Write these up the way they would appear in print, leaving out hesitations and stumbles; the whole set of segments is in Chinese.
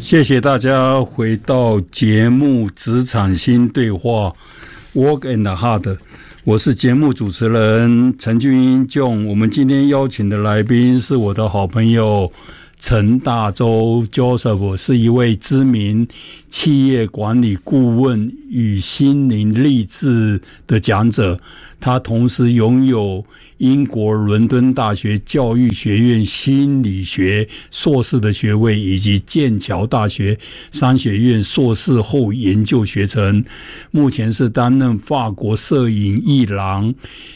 谢谢大家回到节目职场新对话 Work and Hard， 我是节目主持人陈俊英 John。 我们今天邀请的来宾是我的好朋友陈大洲 Joseph， 是一位知名企业管理顾问与心灵励志的讲者，他同时拥有英国伦敦大学教育学院心理学硕士的学位，以及剑桥大学商学院硕士后研究学程，目前是担任法国摄影艺廊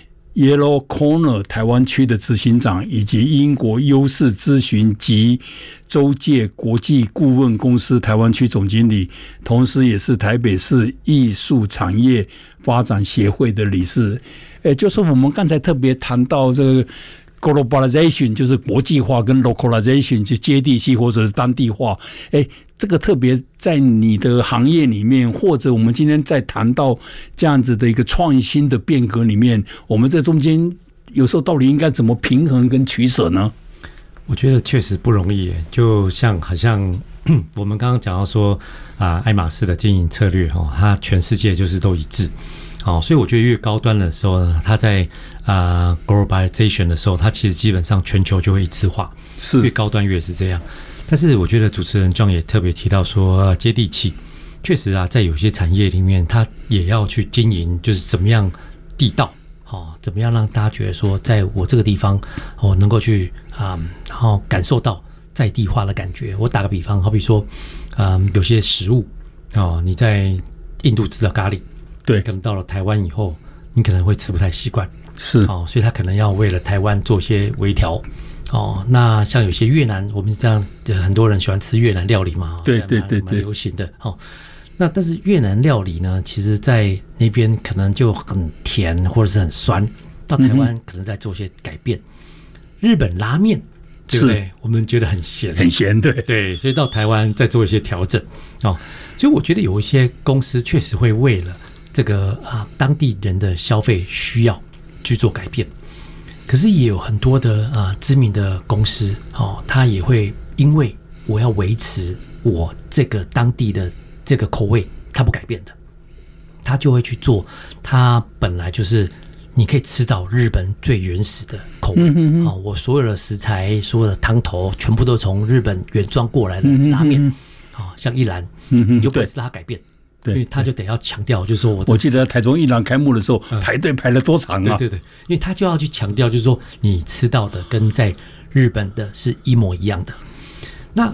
Yellow Corner 台湾区的执行长，以及英国优势咨询及周界国际顾问公司台湾区总经理，同时也是台北市艺术产业发展协会的理事。就是我们刚才特别谈到这个 globalization， 就是国际化，跟 localization 就接地气或者是当地化。这个特别在你的行业里面，或者我们今天在谈到这样子的一个创新的变革里面，我们这中间有时候到底应该怎么平衡跟取舍呢？ 我觉得确实不容易，就像好像我们刚刚讲到说爱马仕的经营策略它全世界就是都一致。所以我觉得越高端的时候呢，它在globalization 的时候，它其实基本上全球就会一致化，是越高端越是这样。但是我觉得主持人 John 也特别提到说接地气，确实在有些产业里面，它也要去经营，就是怎么样地道，怎么样让大家觉得说，在我这个地方能够去然后感受到在地化的感觉。我打个比方，好比说有些食物你在印度吃的咖喱，对，可能到了台湾以后，你可能会吃不太习惯，是所以他可能要为了台湾做些微调。那像有些越南，我们这样很多人喜欢吃越南料理嘛，对对对对，蛮流行的。那但是越南料理呢，其实在那边可能就很甜或者是很酸，到台湾可能在做些改变。日本拉面，对不对？我们觉得很咸，很咸，对对，所以到台湾再做一些调整。所以我觉得有一些公司确实会为了这个当地人的消费需要去做改变，可是也有很多的知名的公司它也会因为我要维持我这个当地的这个口味，它不改变的，它就会去做它本来就是你可以吃到日本最原始的口味。我所有的食材，所有的汤头全部都从日本原装过来的拉面，像一兰你就不会让它改变，因为他就得要强调，就是说我记得台中艺廊开幕的时候，排队排了多长啊？对对对，因为他就要去强调，就是说你吃到的跟在日本的是一模一样的。那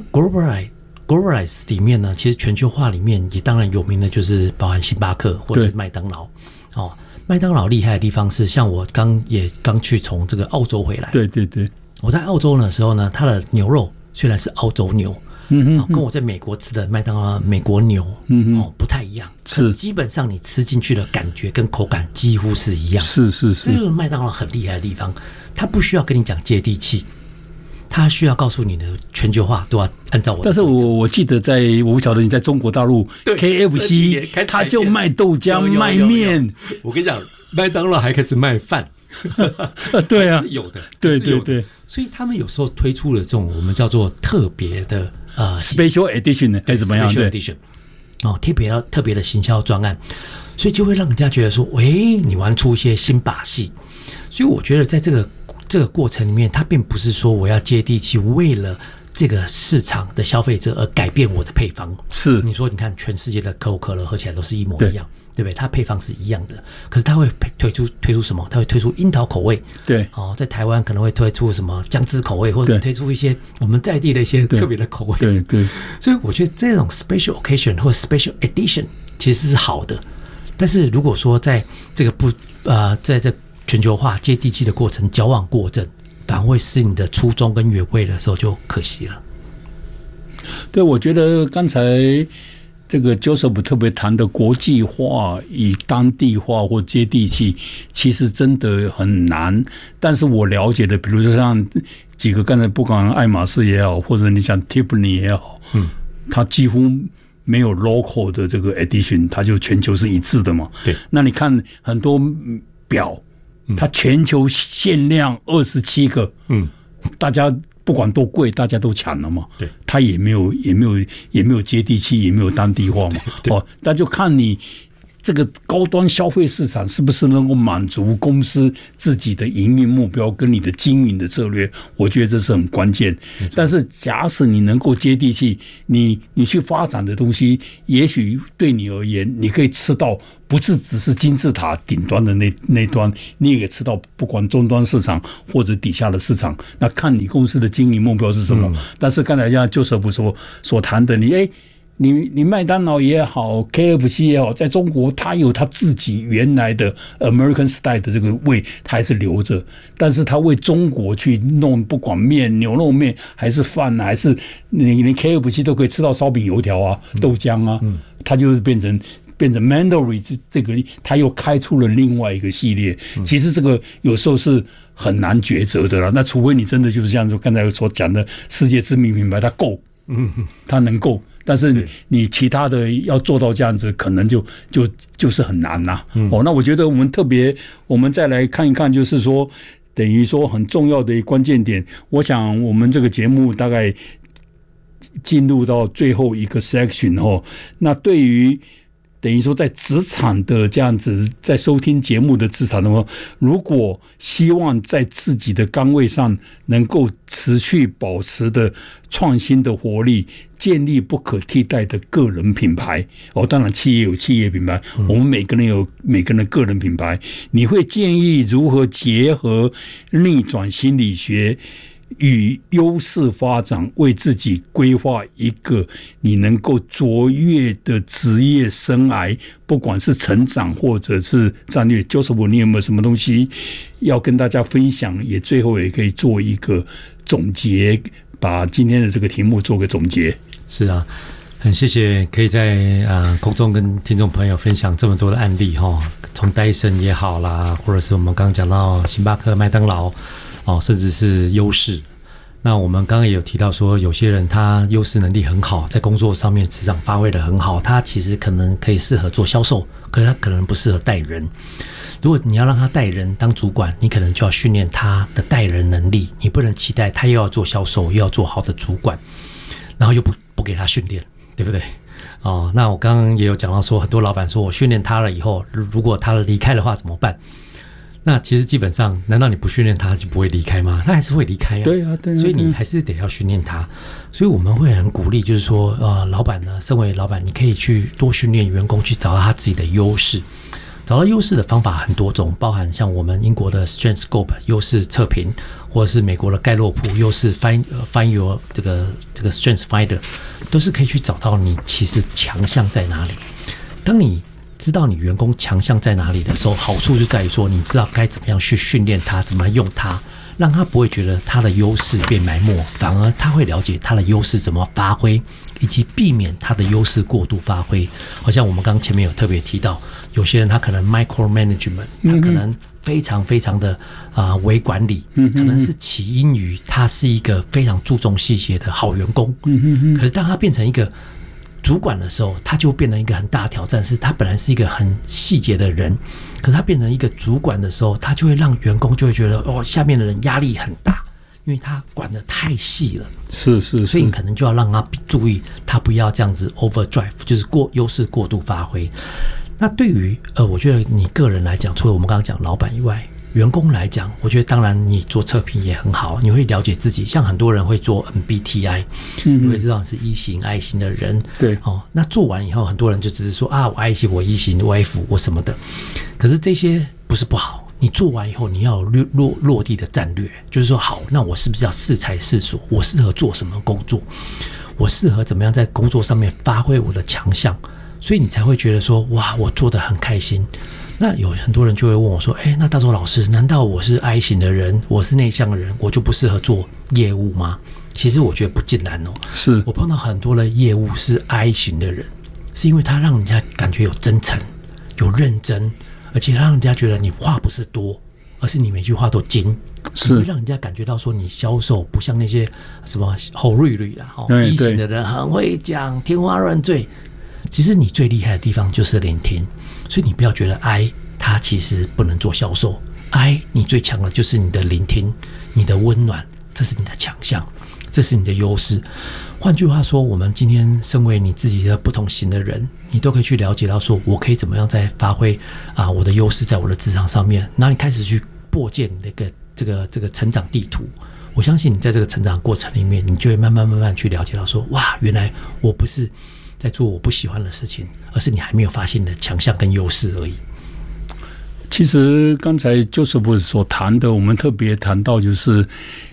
globalize 里面呢，其实全球化里面也当然有名的就是包含星巴克或者是麦当劳。麦当劳厉害的地方是，像我刚去从这个澳洲回来，对对对，我在澳洲的时候呢，它的牛肉虽然是澳洲牛。跟我在美国吃的麦当劳美国牛不太一样，是基本上你吃进去的感觉跟口感几乎是一样。是是是，这就是麦当劳很厉害的地方，它不需要跟你讲接地气，它需要告诉你的全球化都要按照我的。但是我记得我不晓得你在中国大陆 KFC 它就卖豆浆卖面，我跟你讲，麦当劳还开始卖饭。对啊，是有的，对对对，所以他们有时候推出了这种我们叫做特别的special edition 还是怎么样 ？special edition 特别的行销专案，所以就会让人家觉得说，你玩出一些新把戏。所以我觉得在这个过程里面，它并不是说我要接地气，为了这个市场的消费者而改变我的配方。是你说，你看全世界的可口可乐喝起来都是一模一样。对不对？它配方是一样的，可是它会推出什么？它会推出樱桃口味，对，在台湾可能会推出什么姜汁口味，或者推出一些我们在地的一些特别的口味，对对。所以我觉得这种 special occasion 或 special edition 其实是好的，但是如果说在这个在这全球化接地气的过程矫枉过正，反而会是你的初衷跟原味的时候就可惜了。对，我觉得刚才这个 Joseph 特别谈的国际化与当地化或接地气，其实真的很难。但是我了解的，比如说像几个刚才不管爱马仕也好，或者你讲 Tiffany 也好，它几乎没有 local 的这个 edition， 它就全球是一致的嘛。对，那你看很多表，它全球限量27个，大家不管多贵，大家都抢了嘛。 对， 它也没有接地气，也没有当地化嘛。那就看你这个高端消费市场是不是能够满足公司自己的营运目标跟你的经营的策略，我觉得这是很关键。但是假使你能够接地气，你去发展的东西，也许对你而言，你可以吃到不是只是金字塔顶端的那端，你也可以吃到不管终端市场或者底下的市场，那看你公司的经营目标是什么。但是刚才像Joseph所谈的，你麦当劳也好 ，KFC 也好，在中国它有它自己原来的 American Style 的这个味，它还是留着。但是它为中国去弄，不管面、牛肉面还是饭，还是你 KFC 都可以吃到烧饼、油条啊、豆浆啊，它就是变成 Mandarin 这个，它又开出了另外一个系列。其实这个有时候是很难抉择的啦。那除非你真的就是像刚才所讲的世界知名品牌，它够，它能够。但是你其他的要做到这样子，可能就是很难呐。那我觉得我们再来看一看，就是说，等于说很重要的一关键点。我想我们这个节目大概进入到最后一个 section 那对于等于说在职场的这样子，在收听节目的职场的话，如果希望在自己的岗位上能够持续保持的创新的活力，建立不可替代的个人品牌，当然企业有企业品牌，我们每个人有每个人的个人品牌，你会建议如何结合逆转心理学与优势发展，为自己规划一个你能够卓越的职业生涯，不管是成长或者是战略。Joseph，你有没有什么东西要跟大家分享？也最后也可以做一个总结，把今天的这个题目做个总结。 是啊，很谢谢可以在空中跟听众朋友分享这么多的案例从戴森也好啦，或者是我们刚刚讲到星巴克、麦当劳甚至是优势。那我们刚刚也有提到说，有些人他优势能力很好，在工作上面职场发挥得很好，他其实可能可以适合做销售，可是他可能不适合带人。如果你要让他带人当主管，你可能就要训练他的带人能力，你不能期待他又要做销售又要做好的主管，然后又不给他训练，对不对？那我刚刚也有讲到说，很多老板说我训练他了以后，如果他离开的话怎么办？那其实基本上，难道你不训练他就不会离开吗？他还是会离开啊。 对啊， 所以你还是得要训练他。所以我们会很鼓励，就是说，老板呢，身为老板，你可以去多训练员工，去找到他自己的优势。找到优势的方法很多种，包含像我们英国的 StrengthScope 优势测评，或者是美国的盖洛普优势 Find Your 这个 Strength Finder， 都是可以去找到你其实强项在哪里。当你知道你员工强项在哪里的时候，好处就在于说，你知道该怎么样去训练他，怎么用他，让他不会觉得他的优势被埋没，反而他会了解他的优势怎么发挥，以及避免他的优势过度发挥。好像我们刚前面有特别提到，有些人他可能 micromanagement， 他可能非常非常的微管理，可能是起因于他是一个非常注重细节的好员工，可是当他变成一个主管的时候，他就变成一个很大的挑战，是他本来是一个很细节的人，可是他变成一个主管的时候，他就会让员工就会觉得下面的人压力很大，因为他管得太细了。 是， 所以你可能就要让他注意，他不要这样子 overdrive， 就是优势过度发挥。那对于我觉得你个人来讲，除了我们刚刚讲老板以外，员工来讲，我觉得当然你做测评也很好，你会了解自己。像很多人会做 MBTI， 你会知道是 E 型、I 型的人。 对， 那做完以后，很多人就只是说我 I 型，我 E 型，我 F， 我什么的。可是这些不是不好，你做完以后，你要有落地的战略，就是说，好，那我是不是要适才适所？我适合做什么工作？我适合怎么样在工作上面发挥我的强项？所以你才会觉得说，哇，我做得很开心。那有很多人就会问我说，那大周老师，难道我是 I 型的人，我是内向的人，我就不适合做业务吗？其实我觉得不尽然是我碰到很多的业务是 I 型的人，是因为他让人家感觉有真诚、有认真，而且让人家觉得你话不是多，而是你每句话都精，是会让人家感觉到说你销售不像那些什么侯瑞瑞E 型的人很会讲，天花乱坠。其实你最厉害的地方就是聆听，所以你不要觉得 I 他其实不能做销售，I 你最强的就是你的聆听，你的温暖， 这是你的强项，这是你的优势。换句话说，我们今天身为你自己的不同型的人，你都可以去了解到说，我可以怎么样在发挥我的优势在我的职场上面，然后你开始去构建那个这个成长地图。我相信你在这个成长过程里面，你就会慢慢去了解到说，哇，原来我不是在做我不喜欢的事情，而是你还没有发现你的强项跟优势而已。 其实刚才Joseph所谈的，我们特别谈到就是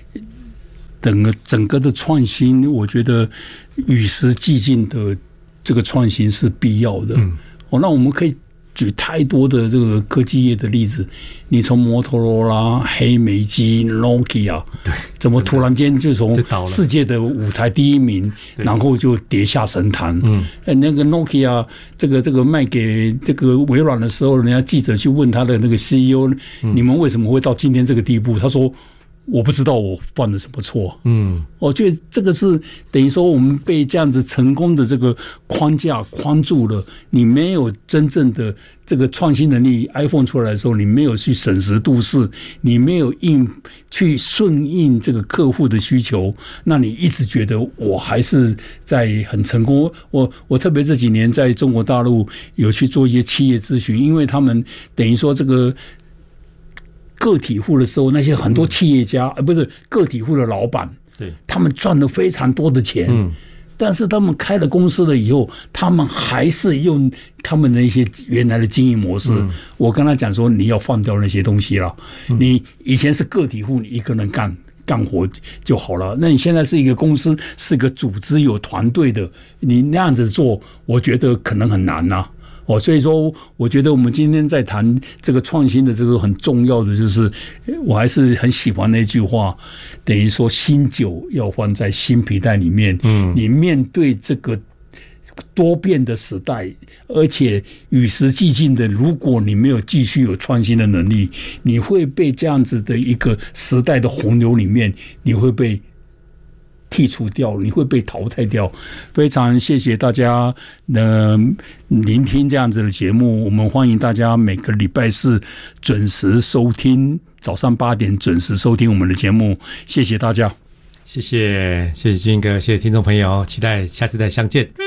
整个的创新，我觉得与时俱进的这个创新是必要的。那我们可以举太多的这个科技业的例子，你从摩托罗拉、黑莓机、Nokia， 对，怎么突然间就从世界的舞台第一名，然后就跌下神坛？那个 Nokia 这个卖给这个微软的时候，人家记者去问他的那个 CEO，你们为什么会到今天这个地步？他说，我不知道我犯了什么错。我觉得这个是等于说我们被这样子成功的这个框架框住了，你没有真正的这个创新能力。iPhone 出来的时候，你没有去审时度势，你没有去顺应这个客户的需求，那你一直觉得我还是在很成功。我特别这几年在中国大陆有去做一些企业咨询，因为他们等于说这个个体户的时候，那些很多企业家，不是个体户的老板，对，他们赚了非常多的钱，但是他们开了公司了以后，他们还是用他们的一些原来的经营模式。我跟他讲说，你要放掉那些东西了。你以前是个体户，你一个人干活就好了。那你现在是一个公司，是个组织有团队的，你那样子做，我觉得可能很难呐。所以说我觉得我们今天在谈这个创新的这个很重要的就是，我还是很喜欢那句话，等于说新酒要放在新皮袋里面。你面对这个多变的时代，而且与时俱进的，如果你没有继续有创新的能力，你会被这样子的一个时代的洪流里面，你会被剔除掉，你会被淘汰掉。非常谢谢大家聆听这样子的节目，我们欢迎大家每个礼拜四准时收听，早上8点准时收听我们的节目。谢谢大家， 谢谢君哥，谢谢听众朋友，期待下次再相见。